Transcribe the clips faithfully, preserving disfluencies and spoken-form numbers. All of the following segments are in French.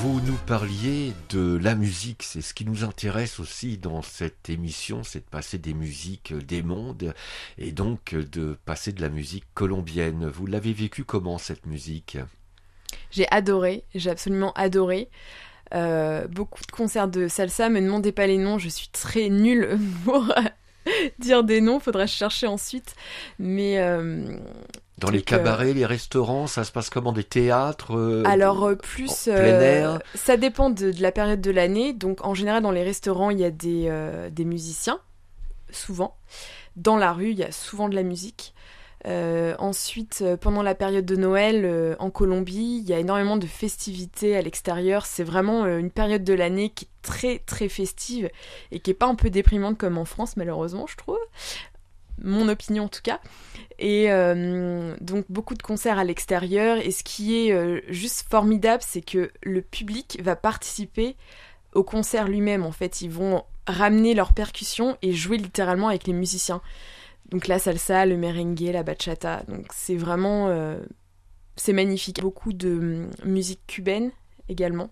Vous nous parliez de la musique, c'est ce qui nous intéresse aussi dans cette émission, c'est de passer des musiques des mondes et donc de passer de la musique colombienne. Vous l'avez vécu comment cette musique ? J'ai adoré, j'ai absolument adoré. Euh, beaucoup de concerts de salsa, me demandez pas les noms, je suis très nulle pour dire des noms, faudra chercher ensuite. Mais euh, dans les cabarets, euh, les restaurants, ça se passe comment, des théâtres euh, Alors euh, plus, en plein air euh, ça dépend de, de la période de l'année. Donc en général dans les restaurants il y a des, euh, des musiciens, souvent. Dans la rue il y a souvent de la musique. Euh, ensuite, euh, pendant la période de Noël, euh, en Colombie, il y a énormément de festivités à l'extérieur. C'est vraiment euh, une période de l'année qui est très très festive et qui est pas un peu déprimante comme en France, malheureusement, je trouve. Mon opinion en tout cas. Et euh, donc beaucoup de concerts à l'extérieur. Et ce qui est euh, juste formidable, c'est que le public va participer au concert lui-même. En fait, ils vont ramener leurs percussions et jouer littéralement avec les musiciens. Donc la salsa, le merengue, la bachata. Donc c'est vraiment... Euh, c'est magnifique. Beaucoup de euh, musique cubaine également.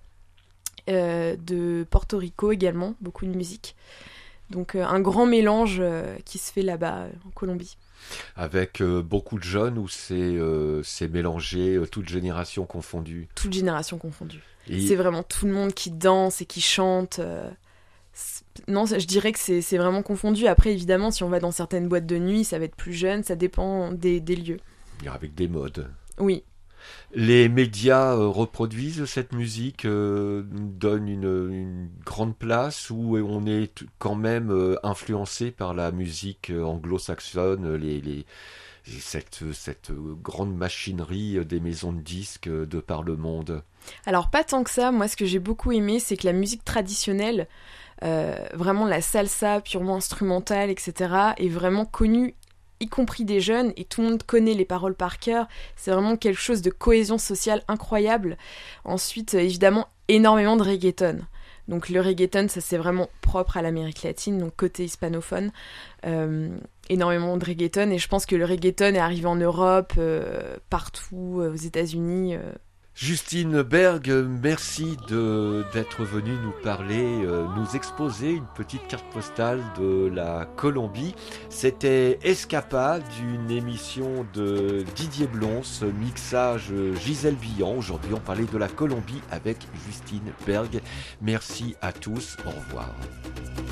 Euh, de Porto Rico également, beaucoup de musique. Donc euh, un grand mélange euh, qui se fait là-bas euh, en Colombie. Avec euh, beaucoup de jeunes ou c'est, euh, c'est mélangé, euh, toutes générations confondues ? Toutes générations confondues. Et... C'est vraiment tout le monde qui danse et qui chante. Euh... Non, je dirais que c'est, c'est vraiment confondu. Après, évidemment, si on va dans certaines boîtes de nuit, ça va être plus jeune, ça dépend des, des lieux. Avec des modes. Oui. Les médias euh, reproduisent cette musique, euh, donnent une, une grande place ou on est t- quand même euh, influencé par la musique euh, anglo-saxonne, les, les, cette, cette grande machinerie des maisons de disques euh, de par le monde ? Alors, pas tant que ça. Moi, ce que j'ai beaucoup aimé, c'est que la musique traditionnelle, euh, vraiment la salsa purement instrumentale, et cetera, est vraiment connue, y compris des jeunes, et tout le monde connaît les paroles par cœur. C'est vraiment quelque chose de cohésion sociale incroyable. Ensuite, évidemment, énormément de reggaeton. Donc le reggaeton, ça c'est vraiment propre à l'Amérique latine, donc côté hispanophone. Euh, énormément de reggaeton, et je pense que le reggaeton est arrivé en Europe, euh, partout, euh, aux États-Unis. Euh, Justine Berg, merci de, d'être venue nous parler, euh, nous exposer une petite carte postale de la Colombie. C'était Escapade, une émission de Didier Blons, mixage Gisèle Billan. Aujourd'hui, on parlait de la Colombie avec Justine Berg. Merci à tous, au revoir.